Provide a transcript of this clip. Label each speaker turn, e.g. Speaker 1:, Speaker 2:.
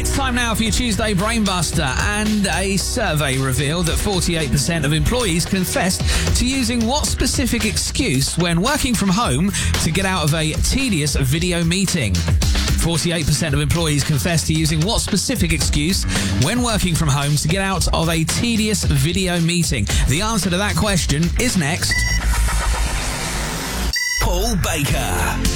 Speaker 1: It's time now for your Tuesday Brainbuster, and a survey revealed that 48% of employees confessed to using what specific excuse when working from home to get out of a tedious video meeting. 48% of employees confess to using what specific excuse when working from home to get out of a tedious video meeting. The answer to that question is next. Paul Baker.